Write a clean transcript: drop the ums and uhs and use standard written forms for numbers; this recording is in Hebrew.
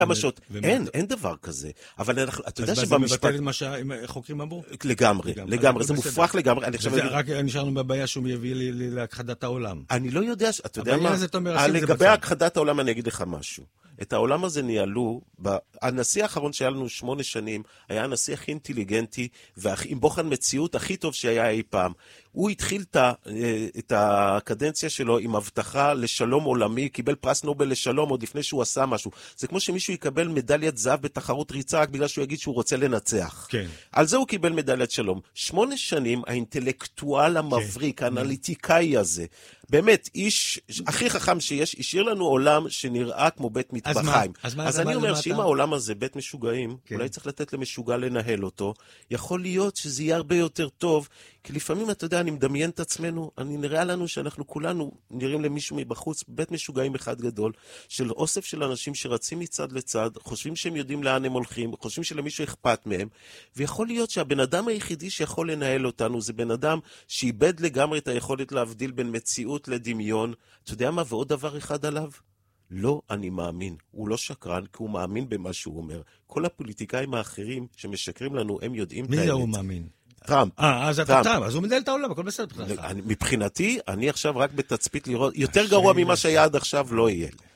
כמה שעות. אין דבר כזה. אבל אתה יודע אז זה מבטל את מה שהחוקרים אמרו? לגמרי, זה מופרך לגמרי. רק נשארנו בבעיה שהוא יביא לי להכחדת העולם. אני לא יודע, אתה יודע מה, לגבי הכחדת העולם אני אגיד לך משהו. את העולם הזה ניהלו, הנשיא האחרון שהיה לנו 8 שנים, היה הנשיא הכי אינטליגנטי, עם בוחן מציאות הכי טוב שהיה אי פעם. הוא התחיל את הקדנציה שלו עם הבטחה לשלום עולמי, קיבל פרס נובל לשלום עוד לפני שהוא עשה משהו. זה כמו שמישהו יקבל מדליית זהב בתחרות ריצה רק בגלל שהוא יגיד שהוא רוצה לנצח. כן. על זה הוא קיבל מדליית שלום. 8 שנים האינטלקטואל המבריק, האנליטיקאי הזה, באמת, איש הכי חכם שיש, השאיר לנו עולם שנראה כמו בית מטבחיים. אז אני אומר שאם העולם הזה בית משוגעים, אולי צריך לתת למשוגע לנהל אותו, יכול להיות שזה יהיה הרבה יותר טוב, כי לפעמים, אתה יודע, אני מדמיין את עצמנו, נראה לנו שאנחנו כולנו נראים למישהו מבחוץ, בית משוגעים אחד גדול, של אוסף של אנשים שרצים מצד לצד, חושבים שהם יודעים לאן הם הולכים, חושבים שלמישהו אכפת מהם, ויכול להיות שהבן אדם היחידי שיכול לנהל אותנו, זה בן אדם שאיבד לגמרי את היכולת להבדיל בין מציאות לדמיון. אתה יודע מה? ועוד דבר אחד עליו? לא, אני מאמין. הוא לא שקרן, כי הוא מאמין במה שהוא אומר. כל הפוליטיקאים האחרים שמשקרים לנו, הם יודעים את האמת. מי זה הוא מאמין? טראמפ. אז אתה טראמפ, אז הוא מנהל את העולם, הכל בסדר. מבחינתי, אני עכשיו רק בתצפית לראות, יותר גרוע ממה שהיה עד עכשיו לא יהיה.